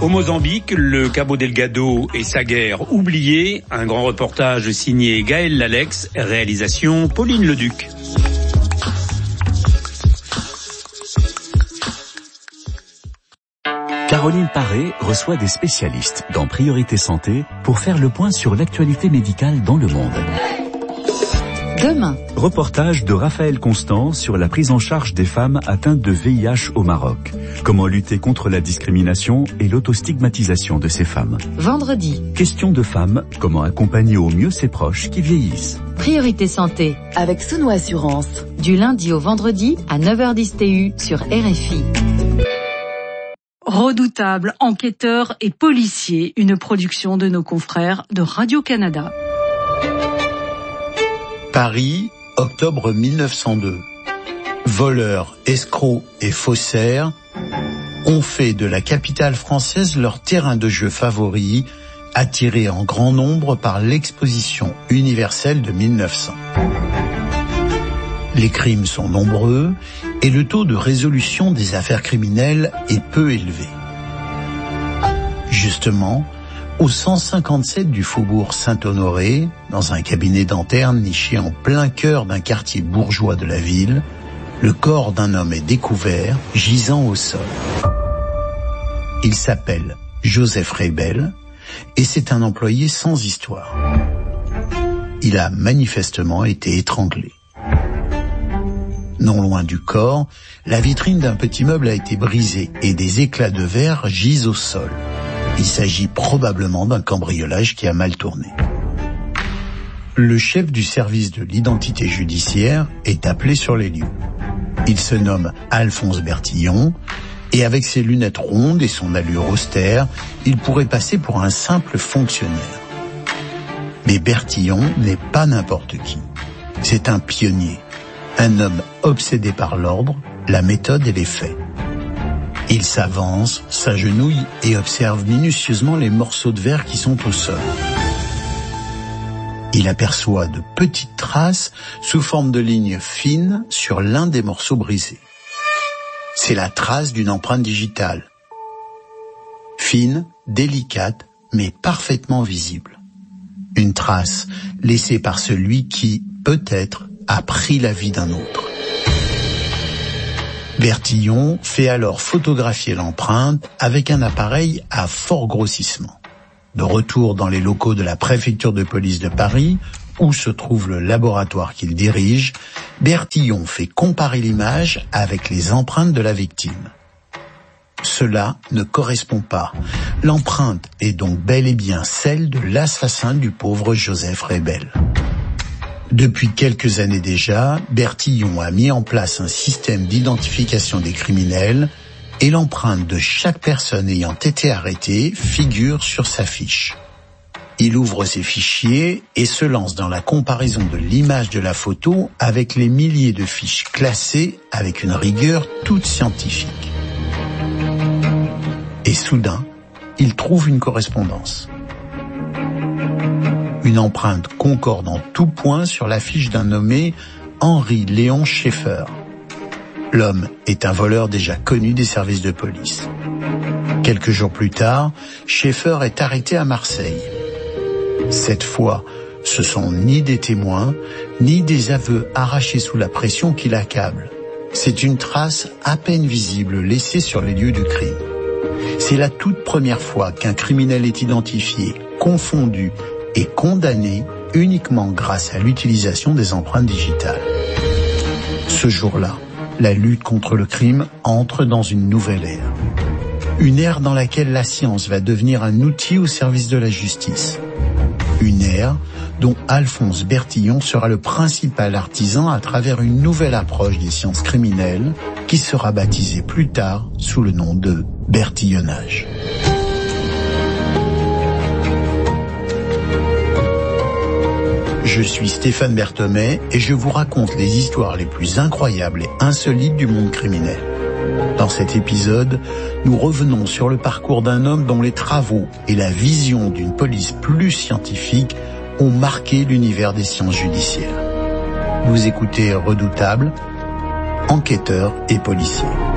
Au Mozambique, le Cabo Delgado et sa guerre oubliée. Un grand reportage signé Gaël Lalex, réalisation Pauline Leduc. Caroline Paré reçoit des spécialistes dans Priorité Santé pour faire le point sur l'actualité médicale dans le monde. Demain, reportage de Raphaël Constant sur la prise en charge des femmes atteintes de VIH au Maroc. Comment lutter contre la discrimination et l'autostigmatisation de ces femmes. Vendredi, question de femmes, comment accompagner au mieux ses proches qui vieillissent. Priorité Santé avec Souno Assurance. Du lundi au vendredi à 9h10 TU sur RFI. Redoutable, enquêteurs et policiers, une production de nos confrères de Radio-Canada. Paris, octobre 1902. Voleurs, escrocs et faussaires ont fait de la capitale française leur terrain de jeu favori, attirés en grand nombre par l'exposition universelle de 1900. Les crimes sont nombreux et le taux de résolution des affaires criminelles est peu élevé. Justement, au 157 du faubourg Saint-Honoré, dans un cabinet dentaire niché en plein cœur d'un quartier bourgeois de la ville, le corps d'un homme est découvert, gisant au sol. Il s'appelle Joseph Reibel et c'est un employé sans histoire. Il a manifestement été étranglé. Non loin du corps, la vitrine d'un petit meuble a été brisée et des éclats de verre gisent au sol. Il s'agit probablement d'un cambriolage qui a mal tourné. Le chef du service de l'identité judiciaire est appelé sur les lieux. Il se nomme Alphonse Bertillon et avec ses lunettes rondes et son allure austère, il pourrait passer pour un simple fonctionnaire. Mais Bertillon n'est pas n'importe qui. C'est un pionnier, un homme obsédé par l'ordre, la méthode et les faits. Il s'avance, s'agenouille et observe minutieusement les morceaux de verre qui sont au sol. Il aperçoit de petites traces sous forme de lignes fines sur l'un des morceaux brisés. C'est la trace d'une empreinte digitale. Fine, délicate, mais parfaitement visible. Une trace laissée par celui qui, peut-être, a pris la vie d'un autre. Bertillon fait alors photographier l'empreinte avec un appareil à fort grossissement. De retour dans les locaux de la préfecture de police de Paris, où se trouve le laboratoire qu'il dirige, Bertillon fait comparer l'image avec les empreintes de la victime. Cela ne correspond pas. L'empreinte est donc bel et bien celle de l'assassin du pauvre Joseph Reibel. Depuis quelques années déjà, Bertillon a mis en place un système d'identification des criminels et l'empreinte de chaque personne ayant été arrêtée figure sur sa fiche. Il ouvre ses fichiers et se lance dans la comparaison de l'image de la photo avec les milliers de fiches classées avec une rigueur toute scientifique. Et soudain, il trouve une correspondance. Une empreinte concorde en tout point sur la fiche d'un nommé Henri Léon Schaeffer. L'homme est un voleur déjà connu des services de police. Quelques jours plus tard, Schaeffer est arrêté à Marseille. Cette fois, ce sont ni des témoins, ni des aveux arrachés sous la pression qui l'accablent. C'est une trace à peine visible laissée sur les lieux du crime. C'est la toute première fois qu'un criminel est identifié, confondu et condamné uniquement grâce à l'utilisation des empreintes digitales. Ce jour-là, la lutte contre le crime entre dans une nouvelle ère. Une ère dans laquelle la science va devenir un outil au service de la justice. Une ère dont Alphonse Bertillon sera le principal artisan à travers une nouvelle approche des sciences criminelles qui sera baptisée plus tard sous le nom de bertillonnage. Je suis Stéphane Berthomé et je vous raconte les histoires les plus incroyables et insolites du monde criminel. Dans cet épisode, nous revenons sur le parcours d'un homme dont les travaux et la vision d'une police plus scientifique ont marqué l'univers des sciences judiciaires. Vous écoutez Redoutable, enquêteurs et policiers.